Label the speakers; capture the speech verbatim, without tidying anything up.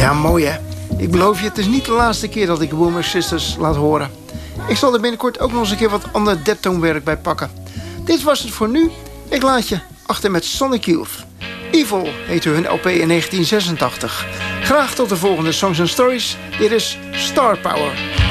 Speaker 1: Ja, mooi hè. Ik beloof je, het is niet de laatste keer dat ik Boomer Sisters laat horen. Ik zal er binnenkort ook nog eens een keer wat ander deptoonwerk bij pakken. Dit was het voor nu. Ik laat je achter met Sonic Youth. Evil heette hun L P in negentien zesentachtig. Graag tot de volgende Songs and Stories. Dit is Star Power.